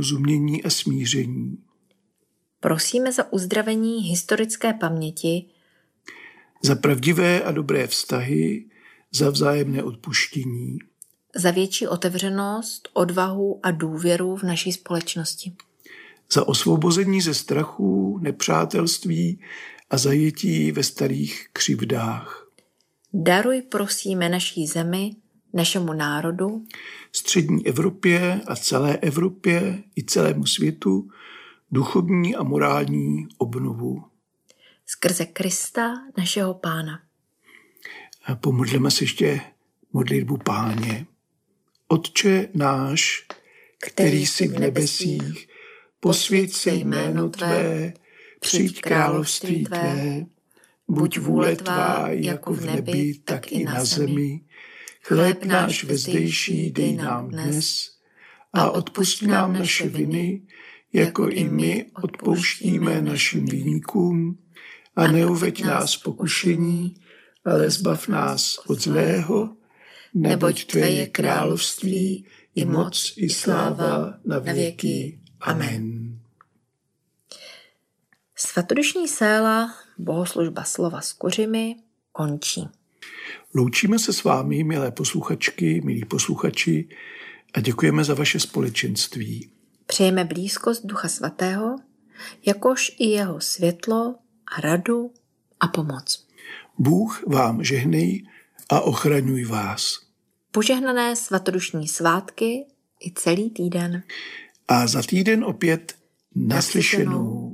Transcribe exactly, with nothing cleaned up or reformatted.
porozumění a smíření. Prosíme za uzdravení historické paměti, Za pravdivé a dobré vztahy, za vzájemné odpuštění. za větší otevřenost, odvahu a důvěru v naší společnosti. Za osvobození ze strachu, nepřátelství a zajetí ve starých křivdách. Daruj prosíme naší zemi, našemu národu, Střední Evropě a celé Evropě i celému světu duchovní a morální obnovu. skrze Krista, našeho Pána. A pomodleme se ještě modlitbu Páně. Otče náš, který jsi v nebesích, posvěť se jméno Tvé, přijď království Tvé, buď vůle Tvá jako v nebi, tak i na zemi. Chléb náš vezdejší dej nám dnes a odpusť nám naše viny, jako i my odpouštíme našim viníkům, a neuveď nás v pokušení, ale zbav nás od zlého, neboť Tvé je království, i moc, i sláva na věky. Amen. Svatodušní séla, bohoslužba slova s kořimi, končí. Loučíme se s vámi, milé posluchačky, milí posluchači, a děkujeme za vaše společenství. Přejeme blízkost Ducha Svatého, jakož i jeho světlo a radu a pomoc. Bůh vám žehnej a ochraňuj vás. Požehnané svatodušní svátky i celý týden. A za týden opět naslyšenou.